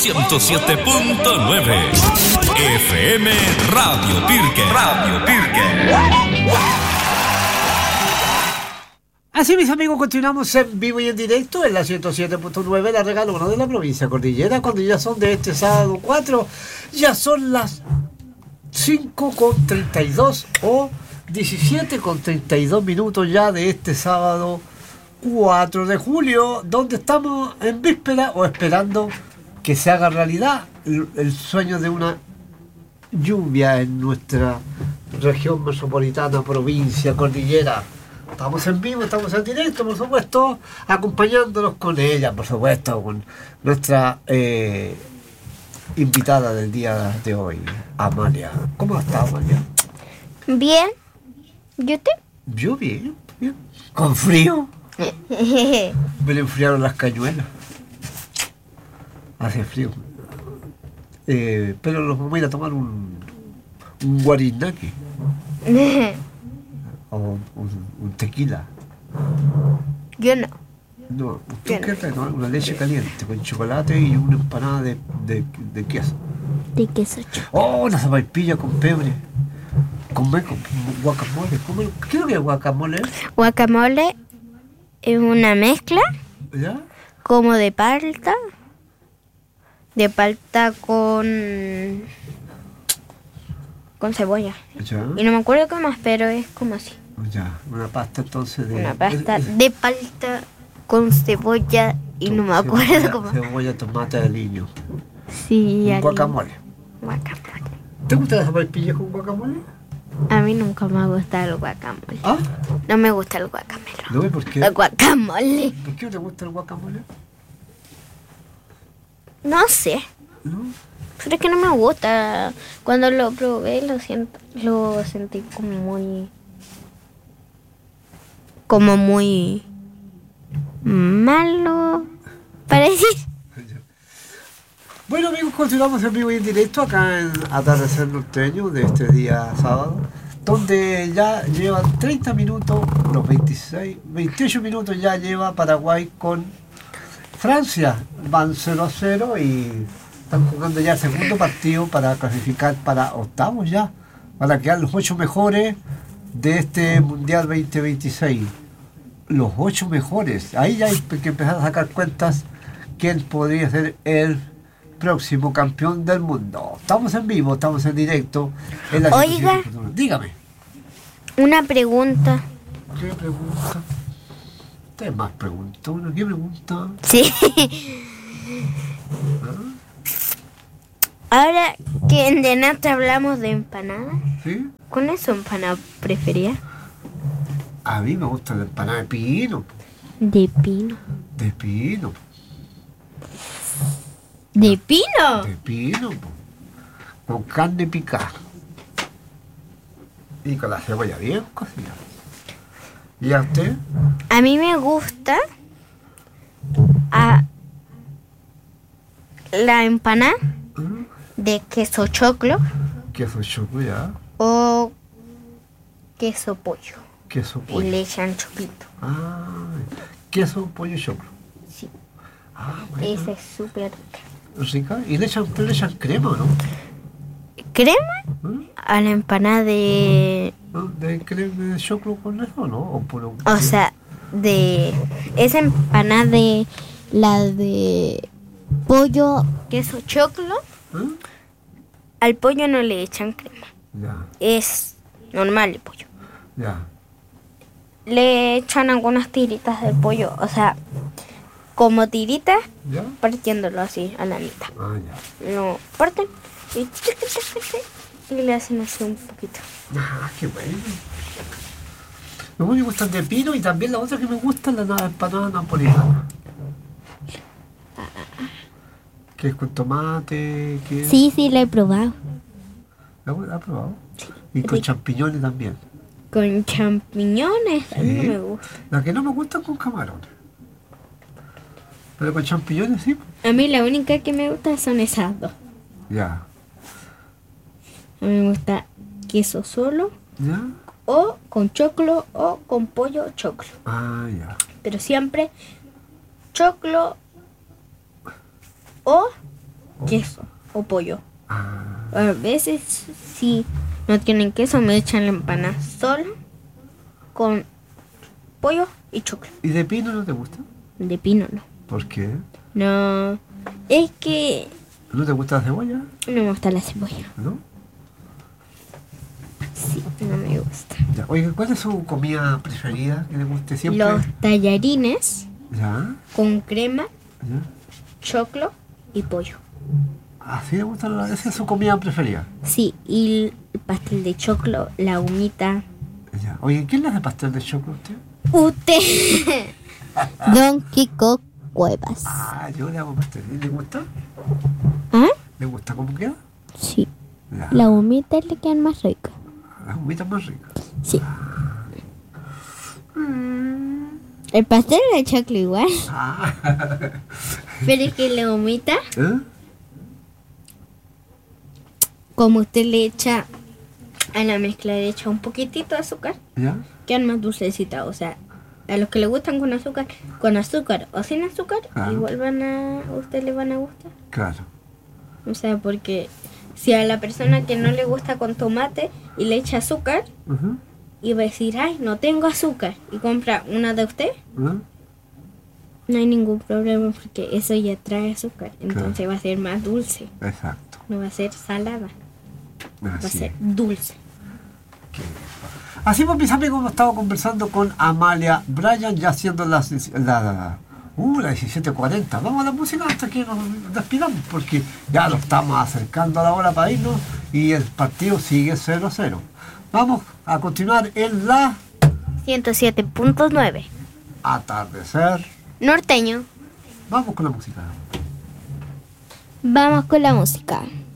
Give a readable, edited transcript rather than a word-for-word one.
107.9 FM Radio Pirque. Radio Pirque. Así, mis amigos, continuamos en vivo y en directo en la 107.9, la Regalo 1 de la provincia Cordillera, cuando ya son de este sábado 4, ya son las 5:32 o 17:32 minutos ya de este sábado 4 de julio, donde estamos en víspera o esperando que se haga realidad el sueño de una lluvia en nuestra región metropolitana, provincia Cordillera. Estamos en vivo, estamos en directo, por supuesto, acompañándonos con ella, por supuesto, con nuestra invitada del día de hoy, Amalia. ¿Cómo está, Amalia? Bien. ¿Y usted? Yo bien, bien. ¿Con frío? Me le enfriaron las cañuelas. Hace frío. Pero nos vamos a ir a tomar un guarinaki. O un tequila. Yo no. No, ¿usted qué trae? Una leche caliente con chocolate y una empanada de queso. De queso. Oh, una sopaipilla con pebre. Con guacamole. ¿Qué es lo que es guacamole? Guacamole es una mezcla. ¿Ya? Como de palta. De palta con cebolla. ¿Ya? Y no me acuerdo qué más, pero es como así. Ya, una pasta entonces de... Una pasta de palta con cebolla y no me acuerdo cómo. Cebolla, tomate, aliño. Sí, Guacamole. Guacamole. ¿Te gusta la sopaipilla con guacamole? A mí nunca me ha gustado el guacamole. ¿Ah? No me gusta el guacamole. ¿No? ¿Por qué? El guacamole. ¿Por qué no te gusta el guacamole? No sé. ¿No? Pero es que no me gusta. Cuando lo probé lo sentí como muy malo, parece. Bueno, amigos, continuamos en vivo y en directo acá en Atardecer Norteño de este día sábado, donde ya llevan 30 minutos, los 28 minutos ya lleva Paraguay con Francia. Van 0-0 y están jugando ya el segundo partido para clasificar para octavos ya, para quedar los 8 mejores de este Mundial 2026. Los 8 mejores. Ahí ya hay que empezar a sacar cuentas quién podría ser el próximo campeón del mundo. Estamos en vivo, estamos en directo. En la Oiga, dígame. Una pregunta. ¿Qué pregunta? ¿Usted más preguntó? ¿Qué pregunta? Sí. Ahora que en Denata hablamos de empanadas, ¿Sí? ¿cuál es su empanada preferida? A mí me gusta la empanada de pino. De pino. De pino. ¿De pino? De pino. Con carne picada. Y con la cebolla bien cocida. ¿Y a usted? A mí me gusta la empanada de queso choclo Queso choclo, ya. o queso pollo. Queso Y pollo. le echan choclito. Ah, queso pollo choclo. Sí, Ah, bueno. esa es súper rica. Rica. ¿Y le echan crema o no? ¿Crema? ¿Mm? A la empanada de... ¿No? ¿De crema de choclo con eso o no? ¿O puro? O sea, de... Esa empanada de... La de pollo, queso choclo. ¿Eh? Al pollo no le echan crema. Ya, Es normal el pollo. ya. Le echan algunas tiritas del pollo. O sea, como tiritas, ¿Ya? partiéndolo así a la mitad. Ah, ya. Lo parten y le hacen así un poquito. Ah, qué bueno. Me gustan de pino y también la otra que me gusta es la empanada napolitana. Que es con tomate, que... Sí, la he probado. ¿La has probado? Y con champiñones también. Con champiñones, a mí no Sí. me gusta. La que no me gusta es con camarones. Pero con champiñones sí. A mí la única que me gusta son esas dos. Ya. A mí me gusta queso solo, ¿Ya? o con choclo, o con pollo choclo. Ah, ya. Pero siempre choclo o queso o pollo. Ah, A veces, si no tienen queso, me echan la empanada solo con pollo y choclo. ¿y de pino no te gusta? De pino no. ¿Por qué? No, es que ¿No te gusta la cebolla? no me gusta la cebolla. ¿No? Sí, no me gusta. Ya. Oiga, ¿cuál es su comida preferida que le guste siempre? Los tallarines ¿Ya? con crema, ¿Ya? choclo y pollo. ¿Así le gusta? Esa es su comida preferida. Sí, y el pastel de choclo, la humita. Ya. Oye, ¿quién le hace pastel de choclo a usted? Usted. Don Kiko Cuevas. Ah, yo le hago pastel. ¿Y le gusta? ¿Ah? ¿Le gusta cómo queda? Sí. Ya. La humita le quedan más ricas. Las humitas más ricas. Sí. El pastel de choclo igual. Ah. Pero es que la humita, ¿Eh? como usted le echa a la mezcla, le echa un poquitito de azúcar, ¿Ya? quedan más dulcecitas. O sea, a los que le gustan con azúcar o sin azúcar, Ah. igual a usted le van a gustar. Claro. O sea, porque si a la persona que no le gusta con tomate y le echa azúcar, Ujú. y va a decir, ay, no tengo azúcar, y compra una de usted, ¿Eh? no hay ningún problema porque eso ya trae azúcar. Entonces va a ser más dulce, Exacto. no va a ser salada, va a Así ser es. dulce. Así pues, mis amigos, hemos estado conversando con Amalia Bryan, ya siendo las 17:40. Vamos a la música hasta que nos despidamos, porque ya nos estamos acercando a la hora para irnos y el partido sigue 0-0. Vamos a continuar en la 107.9. atardecer. Norteño. Vamos con la música. Vamos con la música.